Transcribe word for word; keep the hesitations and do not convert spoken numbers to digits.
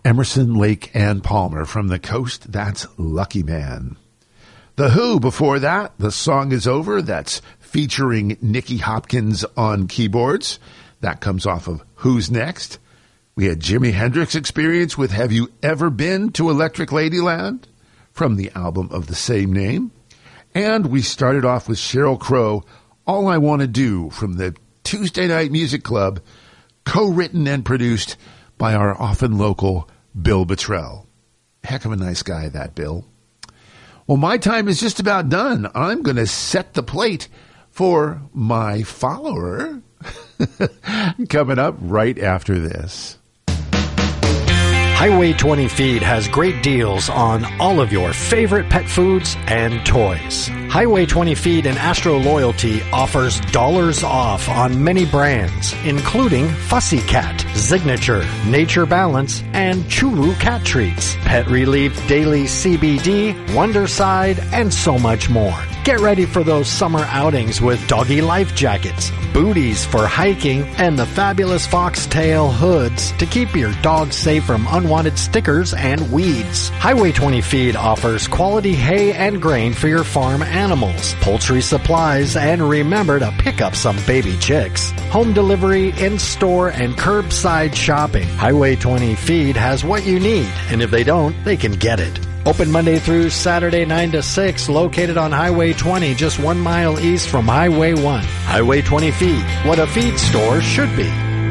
Emerson, Lake and Palmer. From the coast, that's Lucky Man. The Who before that, The Song Is Over. That's featuring Nicky Hopkins on keyboards. That comes off of Who's Next. We had Jimi Hendrix Experience with Have You Ever Been to Electric Ladyland? From the album of the same name. And we started off with Sheryl Crow, All I Want to Do, from the Tuesday Night Music Club, co-written and produced by our often local Bill Bottrell. Heck of a nice guy, that Bill. Well, my time is just about done. I'm going to set the plate for my follower coming up right after this. Highway twenty Feed has great deals on all of your favorite pet foods and toys. Highway twenty Feed and Astro Loyalty offers dollars off on many brands, including Fussy Cat, Signature, Nature Balance, and Chulu Cat Treats, Pet Relief Daily C B D, Wonderside, and so much more. Get ready for those summer outings with doggy life jackets, booties for hiking, and the fabulous foxtail hoods to keep your dog safe from unwanted stickers and weeds. Highway twenty Feed offers quality hay and grain for your farm animals, poultry supplies, and remember to pick up some baby chicks. Home delivery, in-store, and curbside shopping. Highway twenty Feed has what you need, and if they don't, they can get it. Open Monday through Saturday, nine to six, located on Highway twenty, just one mile east from Highway one. Highway twenty Feed, what a feed store should be.